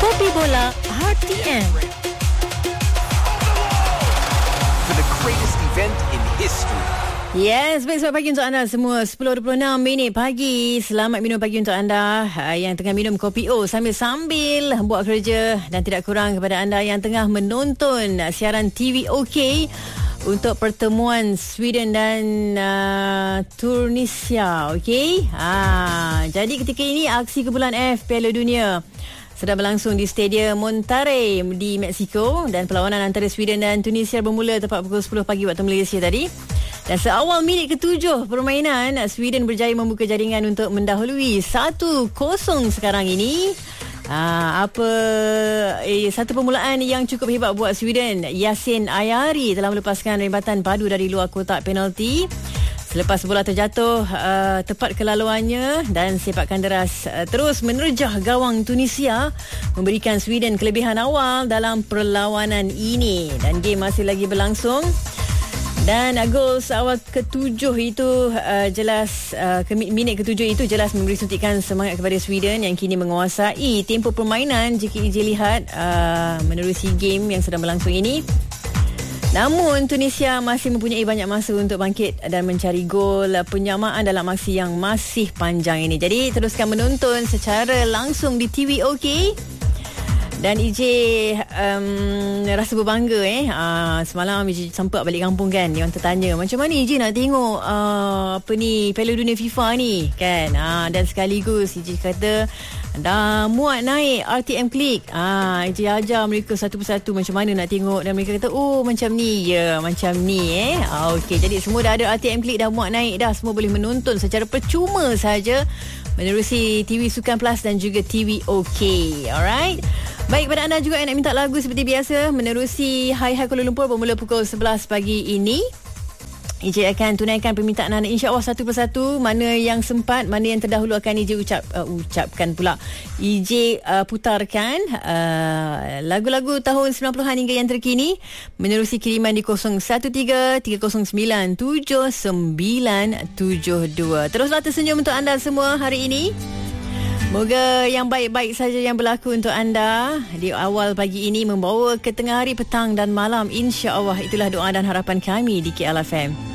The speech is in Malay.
Kopi Bola RTM. For the greatest event in history. Yes, baik, selamat pagi untuk anda semua. 10.26 pagi. Selamat minum pagi untuk anda yang tengah minum kopi O sambil-sambil buat kerja, dan tidak kurang kepada anda yang tengah menonton siaran TV OK untuk pertemuan Sweden dan Tunisia. Okey. Jadi ketika ini aksi kumpulan F Piala Dunia sedang berlangsung di Stadium Monterrey di Mexico, dan perlawanan antara Sweden dan Tunisia bermula tepat pukul 10 pagi waktu Malaysia tadi. Dan seawal minit ke-7 permainan, Sweden berjaya membuka jaringan untuk mendahului 1-0 sekarang ini. Satu permulaan yang cukup hebat buat Sweden. Yasin Ayari telah melepaskan rembatan padu dari luar kotak penalti selepas bola terjatuh tepat ke laluannya, dan sepakan deras terus menerjah gawang Tunisia, memberikan Sweden kelebihan awal dalam perlawanan ini. Dan game masih lagi berlangsung. Dan gol awal ke-7 itu minit ke-7 itu jelas memberi suntikan semangat kepada Sweden yang kini menguasai tempoh permainan jika IJ lihat menerusi game yang sedang berlangsung ini. Namun Tunisia masih mempunyai banyak masa untuk bangkit dan mencari gol penyamaan dalam aksi yang masih panjang ini. Jadi teruskan menonton secara langsung di TV OK. Dan EJ rasa berbangga semalam EJ sampai balik kampung kan. Dia orang tertanya macam mana EJ nak tengok Piala Dunia FIFA ni kan. Dan sekaligus EJ kata dah muat naik RTM Click. EJ ajar mereka satu persatu macam mana nak tengok, dan mereka kata oh macam ni. Ya, macam ni okey, jadi semua dah ada RTM Click, dah muat naik dah. Semua boleh menonton secara percuma saja menerusi TV Sukan Plus dan juga TV OK. Alright. Baik, pada anda juga yang nak minta lagu seperti biasa menerusi Hai Hai Kuala Lumpur bermula pukul 11 pagi ini. EJ akan tunaikan permintaan anda insya-Allah satu persatu. Mana yang sempat, mana yang terdahulu akan EJ ucapkan pula. EJ putarkan lagu-lagu tahun 90-an hingga yang terkini menerusi kiriman di 0173097972. Teruslah tersenyum untuk anda semua hari ini. Moga yang baik-baik saja yang berlaku untuk anda di awal pagi ini membawa ke tengah hari, petang dan malam. Insya-Allah itulah doa dan harapan kami di KL FM.